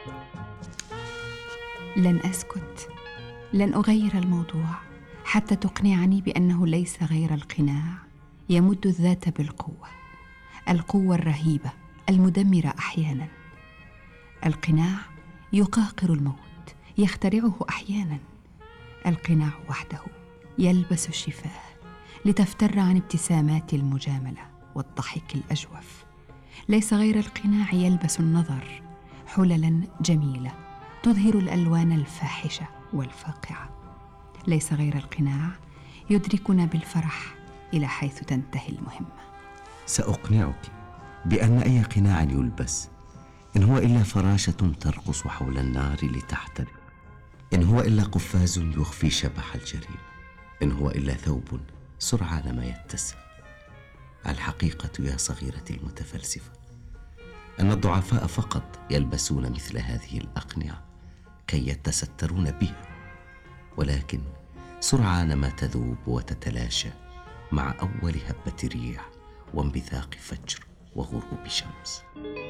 لن أسكت، لن أغير الموضوع حتى تقنعني بأنه ليس غير القناع يمد الذات بالقوة، القوة الرهيبة المدمرة أحيانا. القناع يقاقر الموت، يخترعه أحيانا. القناع وحده يلبس الشفاه لتفتر عن ابتسامات المجاملة والضحك الأجوف. ليس غير القناع يلبس النظر حللا جميلة تظهر الألوان الفاحشة والفاقعة. ليس غير القناع يدركنا بالفرح إلى حيث تنتهي المهمة. سأقنعك بأن أي قناع يلبس إن هو إلا فراشة ترقص حول النار لتحترق، إن هو إلا قفاز يخفي شبح الجريمة، إن هو إلا ثوب سرعان ما يتسع. الحقيقة يا صغيرتي المتفلسفة أن الضعفاء فقط يلبسون مثل هذه الأقنعة كي يتسترون بها، ولكن سرعان ما تذوب وتتلاشى مع أول هبة ريح وانبثاق فجر وغروب شمس.